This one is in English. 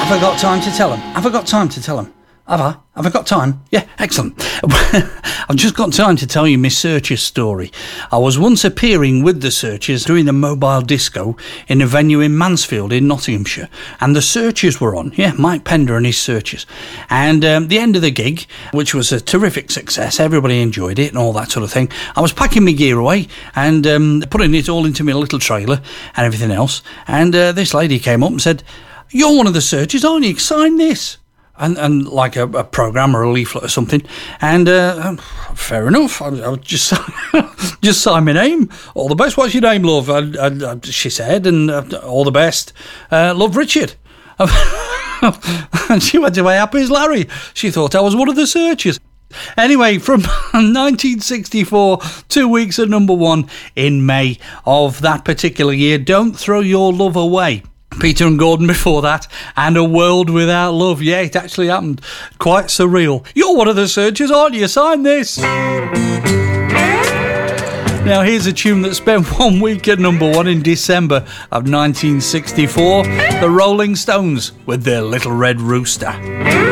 Have I got time to tell them? Have I got time to tell them? Have I? Have I got time? Yeah, excellent. I've just got time to tell you my Searchers story. I was once appearing with the Searchers doing a mobile disco in a venue in Mansfield in Nottinghamshire, and the Searchers were on. Yeah, Mike Pender and his Searchers. And the end of the gig, which was a terrific success, everybody enjoyed it and all that sort of thing. I was packing my gear away and putting it all into my little trailer and everything else. And this lady came up and said, "You're one of the Searchers, aren't you? Sign this." And like a programme or a leaflet or something. And fair enough. I just just sign my name. All the best. What's your name, love? She said, and all the best. Love, Richard. And she went away happy as Larry. She thought I was one of the Searchers. Anyway, from 1964, 2 weeks at number one in May of that particular year. Don't Throw Your Love Away. Peter and Gordon before that, and A World Without Love. Yeah, it actually happened. Quite surreal. You're one of the Searchers, aren't you? Sign this. Now, here's a tune that spent 1 week at number one in December of 1964. The Rolling Stones with their Little Red Rooster.